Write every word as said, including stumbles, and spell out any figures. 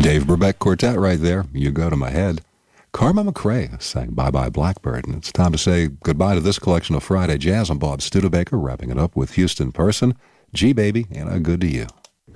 Dave Brubeck Quartet right there. You Go to My Head. Karma McRae sang Bye Bye Blackbird. And it's time to say goodbye to this collection of Friday Jazz. I'm Bob Studebaker, wrapping it up with Houston Person, G Baby, and a Good to You.